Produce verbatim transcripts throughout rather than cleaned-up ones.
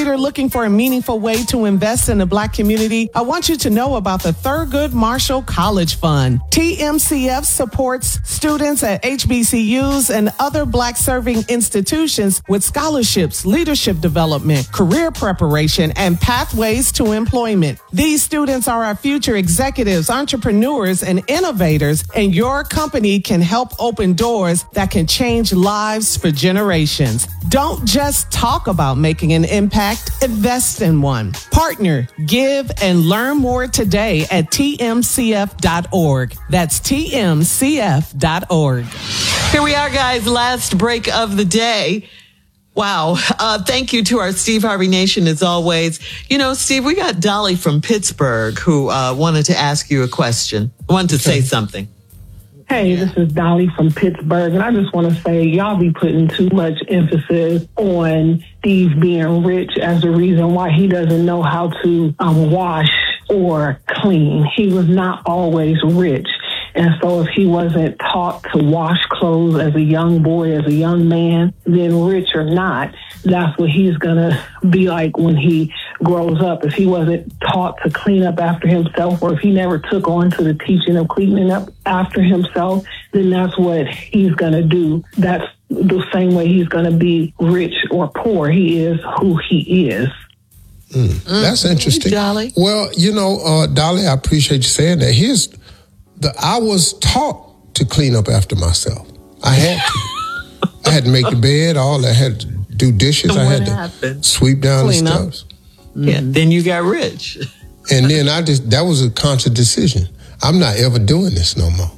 you're looking for a meaningful way to invest in the Black community, I want you to know about the Thurgood Marshall College Fund. T M C F supports students at H B C Us and other Black-serving institutions with scholarships, leadership development, career preparation, and pathways to employment. These students are our future executives, entrepreneurs, and innovators, and your company can help open doors that can change lives for generations. Don't just talk about making an impact, invest in one. Partner, give, and learn more today at T M C F dot org. That's T M C F dot org. Here we are, guys. Last break of the day. Wow. Uh, thank you to our Steve Harvey Nation as always. You know, Steve, we got Dolly from Pittsburgh who uh, wanted to ask you a question, wanted to say something. Hey, this is Dolly from Pittsburgh, and I just want to say y'all be putting too much emphasis on Steve being rich as the reason why he doesn't know how to um, wash or clean. He was not always rich. And so if he wasn't taught to wash clothes as a young boy, as a young man, then rich or not, that's what he's going to be like when he grows up. If he wasn't taught to clean up after himself, or if he never took on to the teaching of cleaning up after himself, then that's what he's going to do. That's the same way he's going to be rich or poor. He is who he is. Mm, mm. That's interesting. Hey, Dolly. Well, you know, uh, Dolly, I appreciate you saying that. Here's the, I was taught to clean up after myself. I had to. I had to make the bed, all I had to do dishes. So I had to happened? sweep down Clean the up. steps. Yeah, mm-hmm. Then you got rich. And then I just, that was a conscious decision. I'm not ever doing this no more.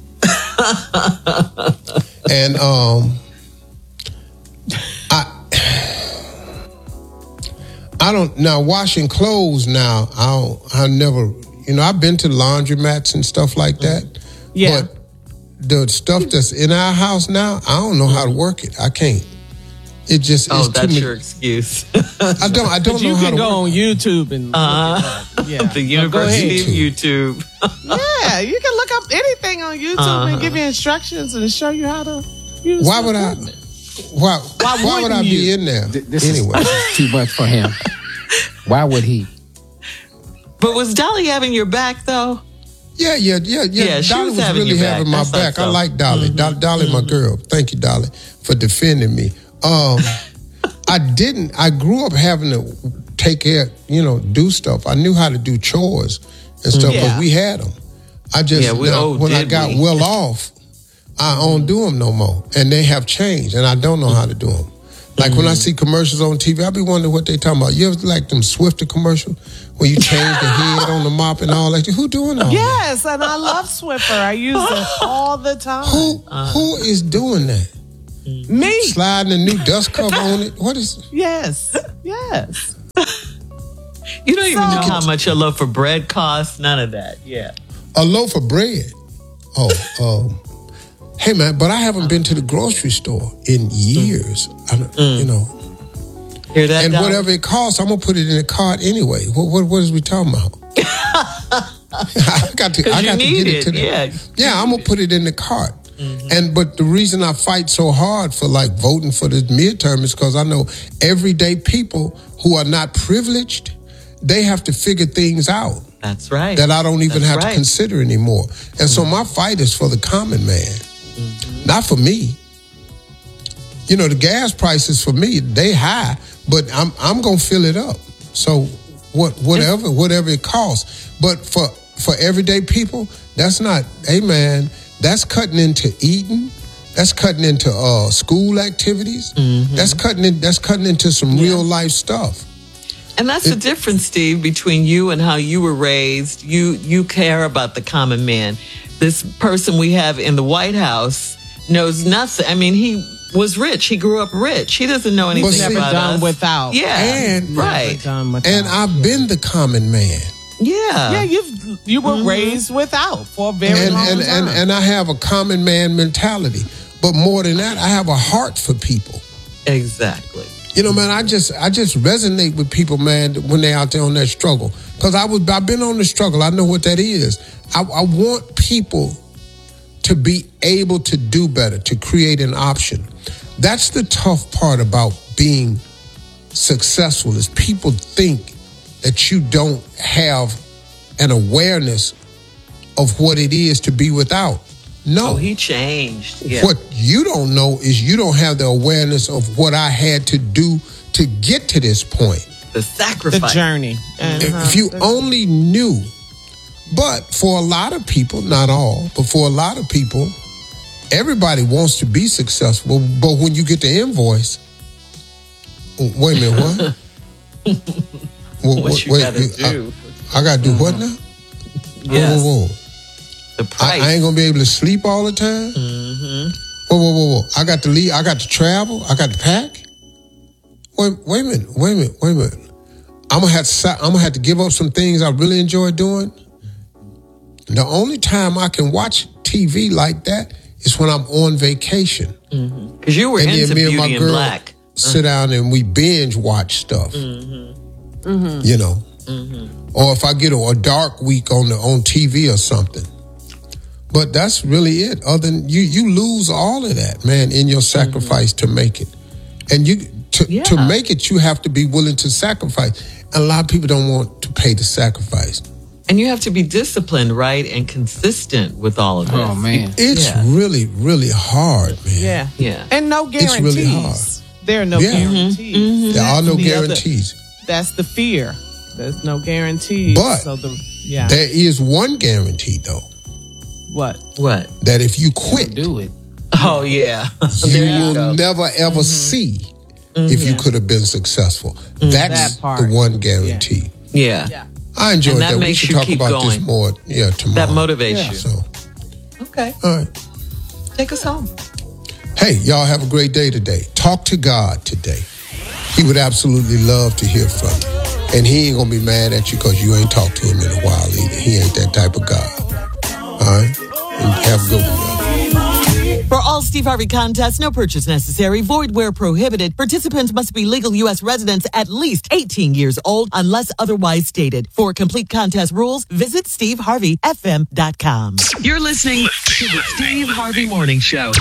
And um, I, I don't, now washing clothes now, I don't, I never, you know, I've been to laundromats and stuff like that. Yeah. But the stuff that's in our house now, I don't know how to work it. I can't. It just oh, is that's too your excuse. I don't. I don't but know you how can to go work. on YouTube and uh, look it up. Yeah, the University of YouTube. Yeah, you can look up anything on YouTube uh-huh. and give you instructions and show you how to use. Why would I? Why? Why, why would I you? be in there Th- this anyway? Is, this is too much for him. Why would he? But was Dolly having your back though? Yeah, yeah, yeah, yeah. Yeah, she Dolly was was, having really your back. having my I thought back. so. I like Dolly. Mm-hmm. Dolly, Dolly mm-hmm. my girl. Thank you, Dolly, for defending me. Um, I didn't. I grew up having to take care, you know, do stuff. I knew how to do chores and stuff, Yeah. but we had them. I just, Yeah, we- now, oh, when I did got we? well off, I don't do them no more. And they have changed, and I don't know how to do them. Like mm-hmm. when I see commercials on T V, I be wondering what they talking about. You ever like them Swiffer commercial where you change the head on the mop and all that? Who doing all that? Yes, and I love Swiffer. I use it all the time. Who who is doing that? Me. Sliding a new dust cover on it? What is? Yes, yes. You don't even So- know how much a loaf of bread costs. None of that. Yeah. A loaf of bread. Oh, um, hey man, but I haven't been to the grocery store in years. I don't, Mm. You know, Hear that? and Dolly? whatever it costs, I'm gonna put it in the cart anyway. What what, what is we talking about? I got to. I you got to need get it, it, to the. yeah. Yeah, I'm gonna put it in the cart. Mm-hmm. And but the reason I fight so hard for like voting for the midterm is because I know everyday people who are not privileged, they have to figure things out That's right. that I don't even That's have right. to consider anymore. And so my fight is for the common man, Mm-hmm. not for me. You know, the gas prices for me, they high, but I'm I'm gonna fill it up. So what whatever whatever it costs. But for for everyday people, that's not, hey man, that's cutting into eating. That's cutting into uh, school activities. Mm-hmm. That's cutting in, that's cutting into some Yeah. real life stuff. And that's the difference, Steve, between you and how you were raised. You you care about the common man. This person we have in the White House knows nothing. I mean, he was rich. He grew up rich. He doesn't know anything see- about done us. without. Yeah, And- right. Done without. And I've been the common man. Yeah. Yeah, you you were Mm-hmm. raised without for a very and long and, time. and and I have a common man mentality. But more than that, I have a heart for people. Exactly. You know, man, I just I just resonate with people, man, when they're out there on that struggle. Because I was I've been on the struggle. I know what that is. I, I want people to be able to do better, to create an option. That's the tough part about being successful is people think that you don't have an awareness of what it is to be without. No. Oh, he changed. Yeah. What you don't know is you don't have the awareness of what I had to do to get to this point. The sacrifice. The journey. Uh-huh. If you only knew. But for a lot of people, not all, but for a lot of people, everybody wants to be successful. But when you get the invoice, wait a minute, what? what, what you wait, gotta do. I, I gotta do mm-hmm. what now? Yes. Whoa, whoa, whoa. The price. I, I ain't gonna be able to sleep all the time. Mm-hmm. Whoa, whoa, whoa, whoa! I got to leave. I got to travel. I got to pack. Wait, wait a minute. Wait a minute. Wait a minute. I'm gonna have to. I'm gonna have to give up some things I really enjoy doing. The only time I can watch T V like that is when I'm on vacation. Because mm-hmm. you were and into then me Beauty and my and girl Black. Sit uh-huh. down and we binge watch stuff. Mm-hmm. Mm-hmm. You know, mm-hmm. or if I get a, a dark week on the on T V or something. But that's really it. Other than you, you lose all of that, man, in your sacrifice mm-hmm. to make it. And you to, yeah. to make it, you have to be willing to sacrifice. And a lot of people don't want to pay the sacrifice. And you have to be disciplined, right, and consistent with all of this. Oh man, it's yeah. really, really hard, man. Yeah, yeah, and no guarantees. It's really hard. There are no yeah. guarantees. Mm-hmm. There are no the guarantees. Other, that's the fear. There's no guarantees. But so the, yeah. there is one guarantee, though. What? What? That if you quit, do it. Oh yeah, you you will go. never ever mm-hmm. see mm-hmm. if you could have been successful. Mm-hmm. That's that the one guarantee. Yeah. yeah. I enjoyed and that. that. Makes we should you talk keep about going. this more. Yeah, tomorrow. That motivates yeah. you. So, okay. All right. Take us home. Hey, y'all have a great day today. Talk to God today. He would absolutely love to hear from you. And he ain't going to be mad at you because you ain't talked to him in a while either. He ain't that type of guy. All right? And have a good one, y'all. For all Steve Harvey contests, no purchase necessary, void where prohibited. Participants must be legal U S residents at least eighteen years old unless otherwise stated. For complete contest rules, visit steve harvey f m dot com. You're listening to the Steve Harvey Morning Show.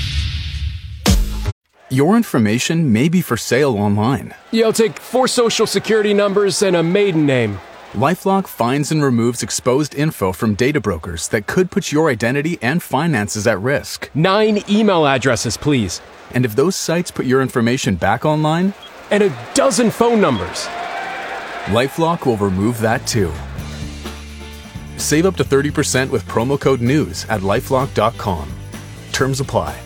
Your information may be for sale online. Yeah, I'll take four social security numbers and a maiden name. LifeLock finds and removes exposed info from data brokers that could put your identity and finances at risk. Nine email addresses, please. And if those sites put your information back online? And a dozen phone numbers. LifeLock will remove that too. Save up to thirty percent with promo code NEWS at lifelock dot com. Terms apply.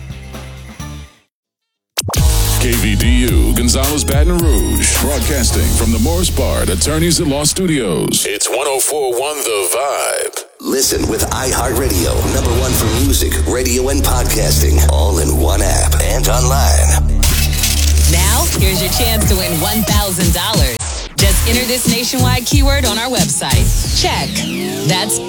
K V D U, Gonzales, Baton Rouge, broadcasting from the Morris Bard Attorneys at Law Studios. It's one oh four point one The Vibe. Listen with iHeartRadio, number one for music, radio, and podcasting, all in one app and online. Now, here's your chance to win one thousand dollars. Just enter this nationwide keyword on our website. Check. That's